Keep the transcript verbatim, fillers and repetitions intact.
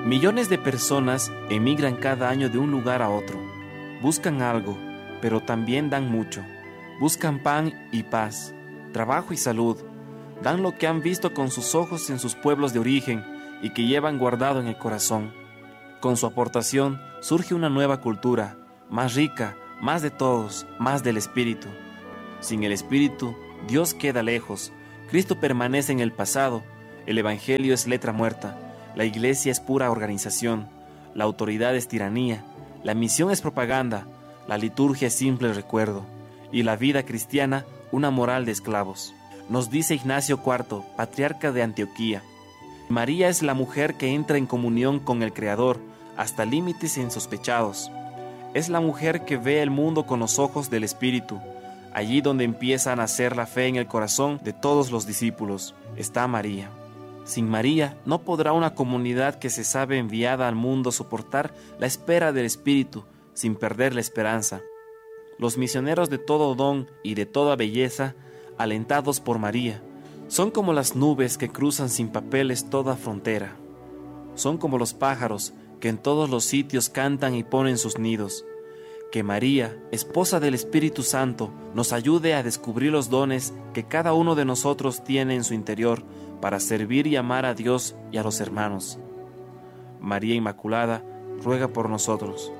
Millones de personas emigran cada año de un lugar a otro. Buscan algo, pero también dan mucho. Buscan pan y paz, trabajo y salud. Dan lo que han visto con sus ojos en sus pueblos de origen y que llevan guardado en el corazón. Con su aportación surge una nueva cultura, más rica, más de todos, más del Espíritu. Sin el Espíritu, Dios queda lejos. Cristo permanece en el pasado. El Evangelio es letra muerta. La Iglesia es pura organización. La autoridad es tiranía. La misión es propaganda. La liturgia es simple recuerdo. Y la vida cristiana, una moral de esclavos. Nos dice Ignacio cuarto, patriarca de Antioquía. María es la mujer que entra en comunión con el Creador hasta límites insospechados. Es la mujer que ve el mundo con los ojos del Espíritu. Allí donde empieza a nacer la fe en el corazón de todos los discípulos, está María. Sin María no podrá una comunidad que se sabe enviada al mundo soportar la espera del Espíritu sin perder la esperanza. Los misioneros de todo don y de toda belleza, alentados por María, son como las nubes que cruzan sin papeles toda frontera. Son como los pájaros que en todos los sitios cantan y ponen sus nidos. Que María, esposa del Espíritu Santo, nos ayude a descubrir los dones que cada uno de nosotros tiene en su interior para servir y amar a Dios y a los hermanos. María Inmaculada, ruega por nosotros.